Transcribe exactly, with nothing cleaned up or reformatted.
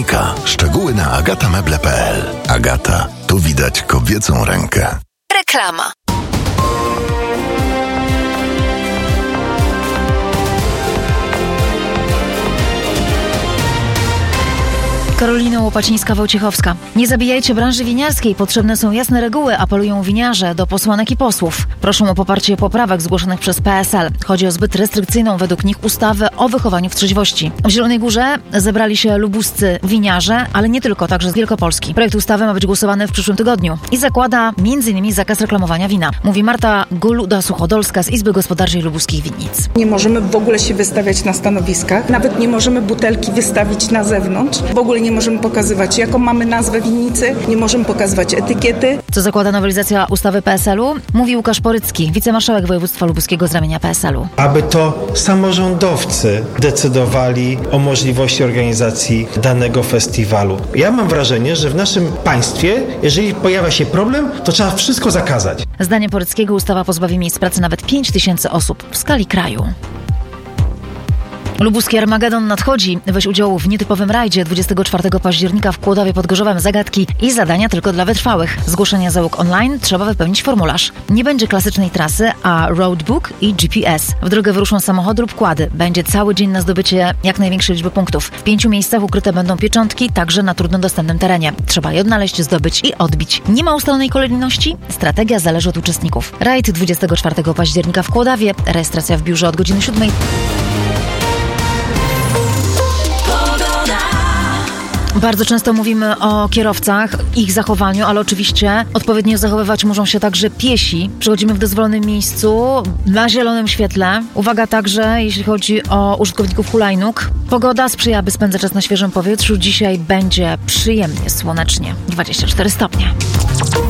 października. Szczegóły na agatameble kropka p l. Agata, tu widać kobiecą rękę. Reklama. Karolina Łopacińska-Wojciechowska. Nie zabijajcie branży winiarskiej. Potrzebne są jasne reguły, apelują winiarze do posłanek i posłów. Proszą o poparcie poprawek zgłoszonych przez P S L. Chodzi o zbyt restrykcyjną według nich ustawę o wychowaniu w trzeźwości. W Zielonej Górze zebrali się lubuscy winiarze, ale nie tylko, także z Wielkopolski. Projekt ustawy ma być głosowany w przyszłym tygodniu i zakłada między innymi zakaz reklamowania wina. Mówi Marta Goluda-Suchodolska z Izby Gospodarczej Lubuskich Winnic. Nie możemy w ogóle się wystawiać na stanowiskach. Nawet nie możemy butelki wystawić na zewnątrz. W ogóle nie Nie możemy pokazywać, jaką mamy nazwę winnicy, nie możemy pokazywać etykiety. Co zakłada nowelizacja ustawy P S L u? Mówi Łukasz Porycki, wicemarszałek województwa lubuskiego z ramienia P S L u. Aby to samorządowcy decydowali o możliwości organizacji danego festiwalu. Ja mam wrażenie, że w naszym państwie, jeżeli pojawia się problem, to trzeba wszystko zakazać. Zdaniem Poryckiego ustawa pozbawi miejsc pracy nawet pięć tysięcy osób w skali kraju. Lubuski Armagedon nadchodzi. Weź udział w nietypowym rajdzie dwudziestego czwartego października w Kłodawie pod Gorzowem. Zagadki i zadania tylko dla wytrwałych. Zgłoszenia załóg online trzeba wypełnić formularz. Nie będzie klasycznej trasy, a roadbook i G P S. W drogę wyruszą samochody lub quady. Będzie cały dzień na zdobycie jak największej liczby punktów. W pięciu miejscach ukryte będą pieczątki, także na trudno dostępnym terenie. Trzeba je odnaleźć, zdobyć i odbić. Nie ma ustalonej kolejności? Strategia zależy od uczestników. Rajd dwudziestego czwartego października w Kłodawie. Rejestracja w biurze od godziny siódmej. Bardzo często mówimy o kierowcach, ich zachowaniu, ale oczywiście odpowiednio zachowywać muszą się także piesi. Przechodzimy w dozwolonym miejscu, na zielonym świetle. Uwaga także, jeśli chodzi o użytkowników hulajnóg. Pogoda sprzyja, aby spędzać czas na świeżym powietrzu. Dzisiaj będzie przyjemnie, słonecznie, dwadzieścia cztery stopnie.